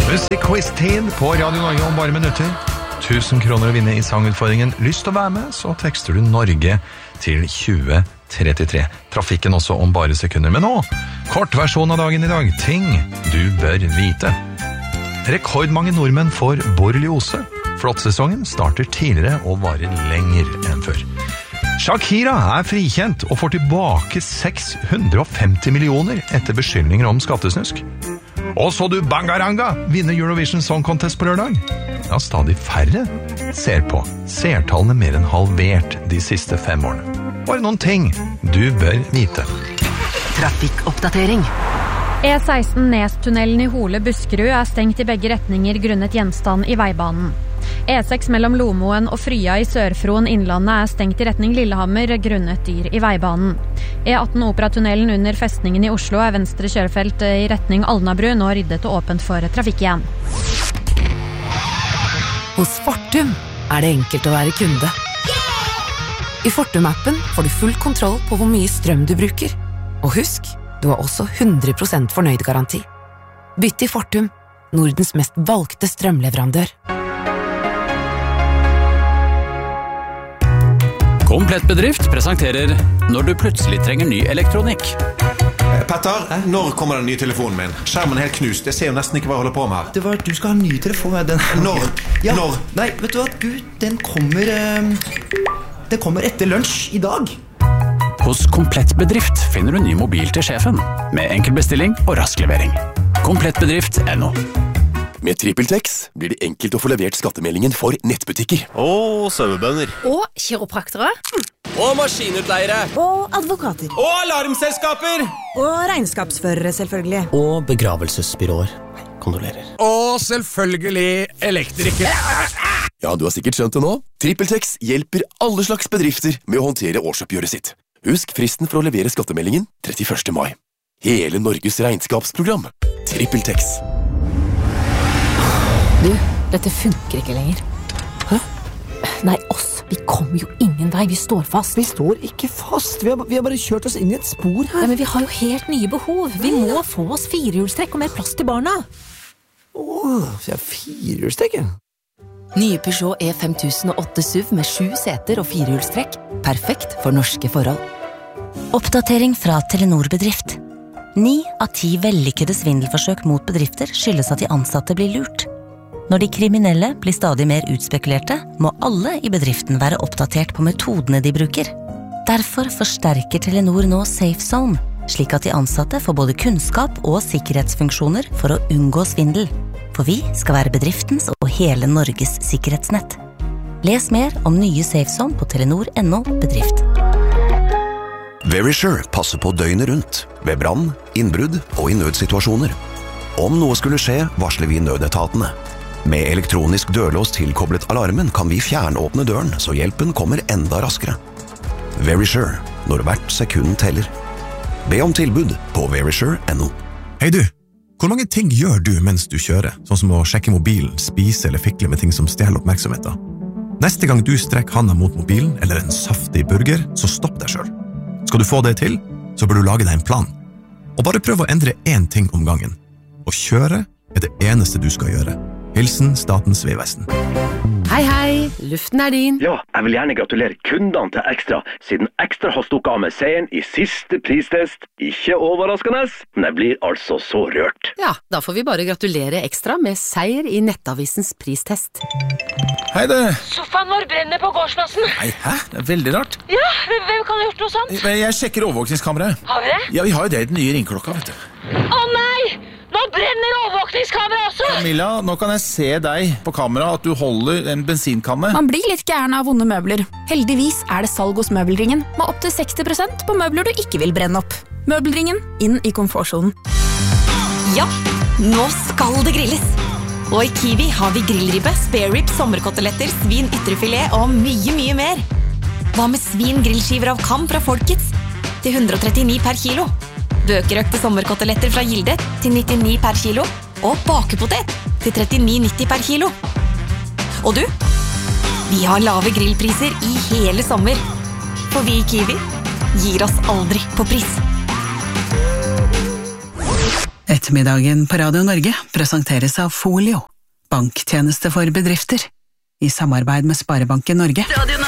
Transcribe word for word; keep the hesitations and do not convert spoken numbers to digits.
Musikquiz-tid på Radio Norge om bare minutter. Tusen kroner å vinne i sangutfordringen. Lyst til å være med, så tekster du Norge til tjue trettitre. Trafikken også om bare sekunder. Men nå, kortversjon av dagen i dag. Ting du bør vite. Rekordmange nordmenn får borreliose. Flåttsesongen starter tidligere og varer lenger enn før. Shakira er frikjent og får tilbake seks hundre og femti millioner etter beskyldninger om skattesnusk. Og så du Bangaranga vinner Eurovision Song Contest på lørdag. Ja, stadig færre ser på. Seertallene mer enn halvert de siste fem årene. Bare noen ting du bør vite. Trafikkoppdatering. E seksten Nestunnelen i Hole Buskerud er stengt i begge retninger grunnet gjenstand i veibanen. E seks mellom Lomoen og Frya i Sørfroen Innlandet er stengt i retning Lillehammer grunnet dyr i veibanen. E atten Operatunnelen under festningen i Oslo er venstre kjørefelt i retning Alnabru nå ryddet og åpent for trafikk igjen. Hos Fortum er det enkelt å være kunde. I Fortum-appen får du full kontroll på hvor mye strøm du bruker. Og husk, du har også hundre prosent fornøyd garanti. Bytt i Fortum, Nordens mest valgte strømleverandør. Komplett Bedrift presenterer Når du plutselig trenger ny elektronikk. Petter, når kommer den nye telefonen min? Skjermen er helt knust, jeg ser jo nesten ikke hva jeg holder på med her. Det var, du skal ha en ny telefon. Den, når? Ja, når? Nei, vet du hva, Gud, den kommer uh, Den kommer etter lunsj i dag. Hos Komplett Bedrift finner du ny mobil til sjefen, med enkel bestilling og rask levering. Komplettbedrift punktum no. Med TrippelTex blir det enkelt å få levert skattemeldingen for nettbutikker. Og sauebønder. Og kiropraktere. Og maskinutleiere. Og advokater. Og alarmselskaper. Og regnskapsførere, selvfølgelig. Og begravelsesbyråer. Kondolerer. Og selvfølgelig elektrikere. Ja, du har sikkert skjønt det nå. TrippelTex hjelper alle slags bedrifter med å håndtere årsoppgjøret sitt. Husk fristen for å levere skattemeldingen trettiførste mai. Hele Norges regnskapsprogram. TrippelTex. Du, dette funker ikke lenger. Hæ? Nei, oss. Vi kommer jo ingen vei. Vi står fast. Vi står ikke fast. Vi har, vi har bare kjørt oss inn i et spor her. Ja, men vi har jo helt nye behov. Vi må få oss firehjulstrekk og mer plass til barna. Åh, så jeg har firehjulstrekk, ja. Nye Peugeot E fem tusen og åtte S U V med sju seter og firehjulstrekk. Perfekt for norske forhold. Oppdatering fra Telenor Bedrift. Ni av ti vellykkede svindelforsøk mot bedrifter skyldes at de ansatte blir lurt. Når de kriminelle blir stadig mer utspekulerte, må alle i bedriften være oppdatert på metodene de bruker. Derfor forsterker Telenor nå Safe Zone, slik at de ansatte får både kunnskap og sikkerhetsfunksjoner for å unngå svindel. For vi skal være bedriftens og hele Norges sikkerhetsnett. Les mer om nye Safe Zone på telenor punktum no bedrift. Verisure passer på døgnet rundt, ved brann, innbrudd og i nødsituasjoner. Om noe skulle skje, varsler vi nødetatene. Med elektronisk dørlås tilkoblet alarmen kan vi fjernåpne døren, så hjelpen kommer enda raskere. Verisure, når hvert sekund teller. Be om tilbud på verisure punktum no. Hei du, hvor mange ting gjør du mens du kjører, sånn som å sjekke mobilen, spise eller fikle med ting som stjeler oppmerksomheten? Neste gang du strekker handa mot mobilen eller en saftig burger, så stopp deg selv. Skal du få det til, så bør du lage deg en plan. Og bare prøv å endre én ting om gangen. Å kjøre er det eneste du skal gjøre. Hilsen Statens Vegvesen. Hei, hei, luften er din. Ja, jeg vil gjerne gratulere kundene til Ekstra, siden Ekstra har stukket av med seieren i siste pristest. Ikke overraskende, men jeg blir altså så rørt. Ja, da får vi bare gratulere Ekstra med seier i Nettavisens pristest. Hei du. Sofaen vår brenner på gårdsplassen. Nei, hæ? Det er veldig rart. Ja, hvem kan ha gjort noe sånt? Jeg sjekker overvåkningskameraet. Har vi det? Ja, vi har jo det i den nye ringklokka, vet du. Å nei! Nå brenner overvåkningskamera også! Camilla, nå kan jeg se deg på kamera at du holder en bensinkanne. Man blir litt gæren av vonde møbler. Heldigvis er det salg hos Møbelringen, med opp til seksti prosent på møbler du ikke vil brenne opp. Møbelringen, inn i komfortsonen. Ja, nå skal det grilles! Og i Kiwi har vi grillribbe, spare rib, sommerkoteletter, svin, ytrefilet og mye, mye mer. Hva med svin grillskiver av Kam fra Folkets? Til hundre og trettini per kilo. Bøkerøkte sommerkoteletter fra Gilde til nittini per kilo. Og bakepotet til trettini nitti per kilo. Og du, vi har lave grillpriser i hele sommer. For vi i Kiwi gir oss aldri på pris. Ettermiddagen på Radio Norge presenteres av Folio, banktjeneste for bedrifter, i samarbeid med Sparebanken Norge. Radio